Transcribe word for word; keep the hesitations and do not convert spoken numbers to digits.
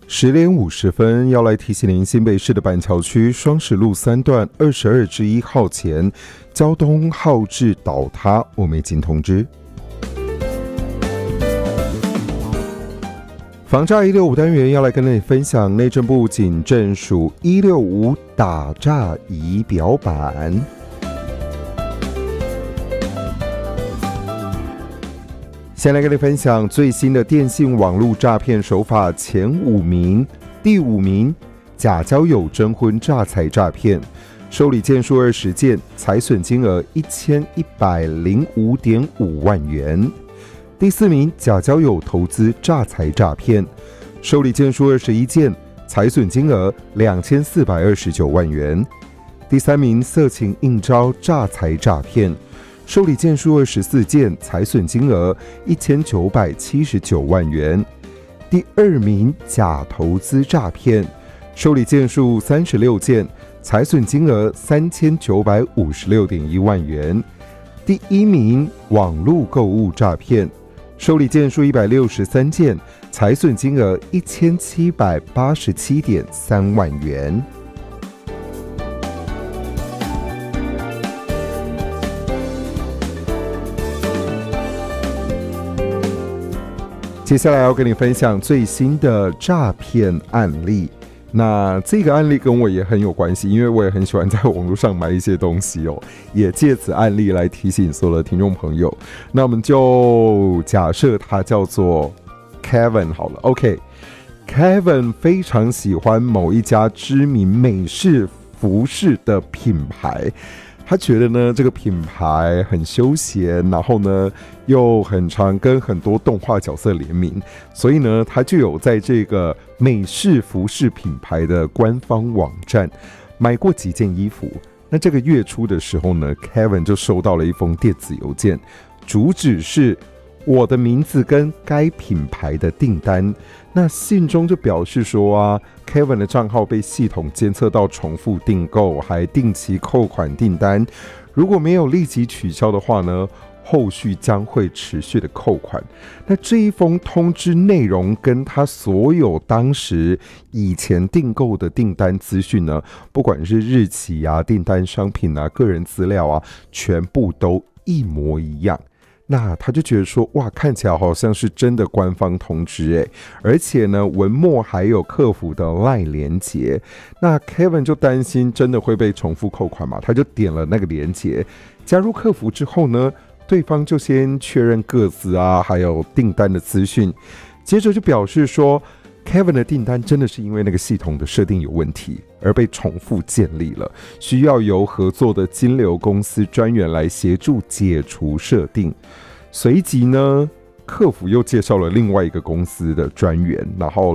十点五十分，要来提醒您，新北市的板桥区双十路三段二十二之一号前，交通号志倒塌，我们已经通知。防诈一六五单元要来跟你分享，内政部警政署一六五打诈仪表板。先来跟你分享最新的电信网络诈骗手法前五名，第五名假交友征婚诈财诈骗，受理件数二十件，财损金额一千一百零五点五万元。第四名假交友投资诈财诈骗，受理件数二十一件，财损金额两千四百二十九万元。第三名色情应招诈财诈骗，受理件数二十四件，财损金额一千九百七十九万元。第二名假投资诈骗，受理件数三十六件，财损金额三千九百五十六点一万元。第一名网络购物诈骗，受理件数一百六十三件，财损金额一千七百八十七点三万元。接下来要跟你分享最新的诈骗案例。那这个案例跟我也很有关系，因为我也很喜欢在网络上买一些东西哦，也借此案例来提醒所有的听众朋友。那我们就假设他叫做 Kevin 好了 OK Kevin 非常喜欢某一家知名美式服饰的品牌，他觉得呢这个品牌很休闲，然后呢又很常跟很多动画角色联名，所以呢他就有在这个美式服饰品牌的官方网站买过几件衣服。那这个月初的时候呢 Kevin 就收到了一封电子邮件，主旨是我的名字跟该品牌的订单。那信中就表示说啊 Kevin 的账号被系统监测到重复订购，还定期扣款订单，如果没有立即取消的话呢，后续将会持续的扣款。那这一封通知内容跟他所有当时以前订购的订单资讯呢，不管是日期啊、订单商品啊、个人资料啊，全部都一模一样。那他就觉得说，哇，看起来好像是真的官方通知诶，而且呢文末还有客服的 LINE 连结。那 Kevin 就担心真的会被重复扣款嘛，他就点了那个连结，加入客服之后呢，对方就先确认个资啊，还有订单的资讯，接着就表示说 Kevin 的订单真的是因为那个系统的设定有问题而被重复建立了，需要由合作的金流公司专员来协助解除设定。随即呢客服又介绍了另外一个公司的专员，然后